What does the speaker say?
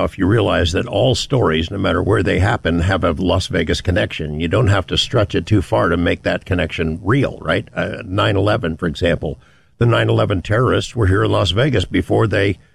now if you realize that all stories, no matter where they happen, have a Las Vegas connection. You don't have to stretch it too far to make that connection real, right? 9/11, for example. The 9/11 terrorists were here in Las Vegas before they